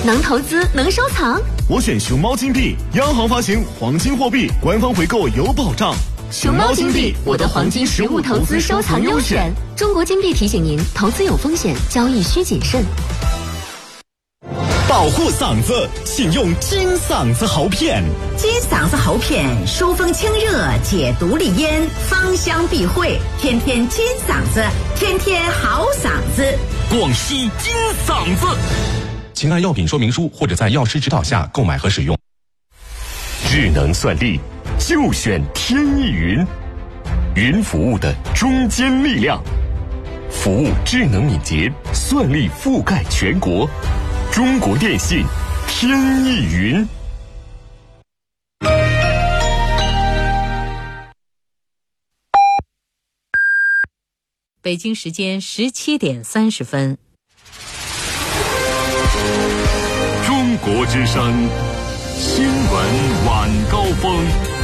能投资能收藏， 我选熊猫金币，央行发行黄金货币，官方回购有保障。 熊猫金币，我的黄金实物投资收藏优选。中国金币提醒您，投资有风险，交易需谨慎。 保护嗓子，请用金嗓子喉片。 金嗓子喉片疏风清热，解毒利咽，芳香避秽，天天金嗓子，天天好嗓子。 广西金嗓子，请按药品说明书或者在药师指导下购买和使用。 智能算力就选天翼云，云服务的中坚力量，服务智能敏捷，算力覆盖全国。中国电信天翼云。 北京时间17点30分。 中国之声新闻晚高峰。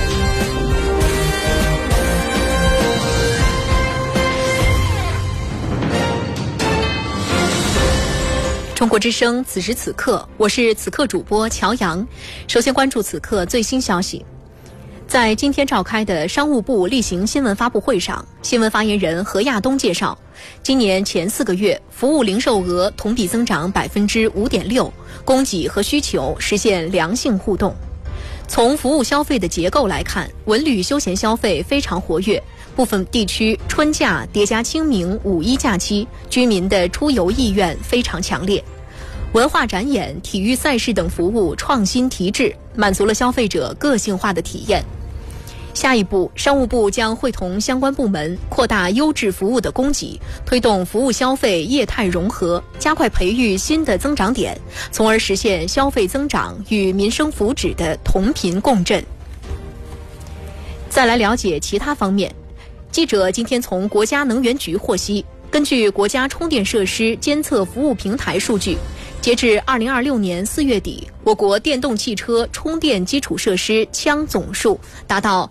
中国之声，此时此刻，我是此刻主播乔阳。首先关注此刻最新消息。在今天召开的商务部例行新闻发布会上，新闻发言人何亚东介绍，今年前4个月，服务零售额同比增长 5.6%， 供给和需求实现良性互动。从服务消费的结构来看，文旅休闲消费非常活跃，部分地区春假叠加清明、五一假期，居民的出游意愿非常强烈。文化展演、体育赛事等服务创新提质，满足了消费者个性化的体验。下一步，商务部将会同相关部门扩大优质服务的供给，推动服务消费业态融合，加快培育新的增长点，从而实现消费增长与民生福祉的同频共振。再来了解其他方面。记者今天从国家能源局获悉，根据国家充电设施监测服务平台数据，截至2026年4月底，我国电动汽车充电基础设施枪总数达到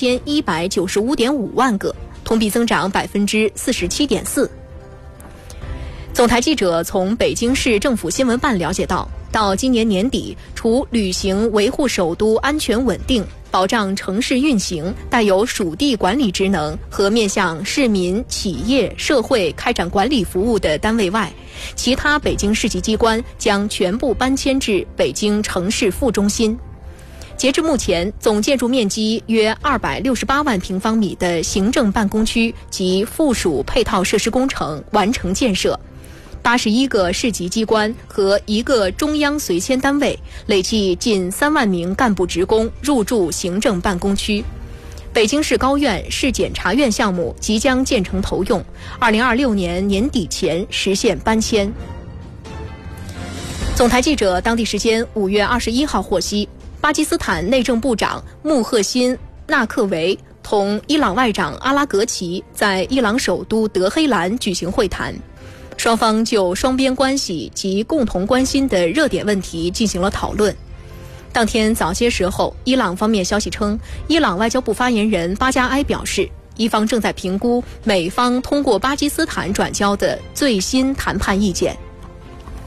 2195.5万个，同比增长 47.4%。总台记者从北京市政府新闻办了解到今年年底，除履行维护首都安全稳定、保障城市运行带有属地管理职能和面向市民、企业、社会开展管理服务的单位外，其他北京市级机关将全部搬迁至北京城市副中心。截至目前，总建筑面积约268万平方米的行政办公区及附属配套设施工程完成建设。81个市级机关和1个中央随迁单位，累计近3万名干部职工入驻行政办公区。北京市高院、市检察院项目即将建成投用，2026年年底前实现搬迁。总台记者当地时间5月21号获悉，巴基斯坦内政部长穆赫辛·纳克维同伊朗外长阿拉格齐在伊朗首都德黑兰举行会谈。双方就双边关系及共同关心的热点问题进行了讨论。当天早些时候，伊朗方面消息称，伊朗外交部发言人巴加埃表示，伊方正在评估美方通过巴基斯坦转交的最新谈判意见。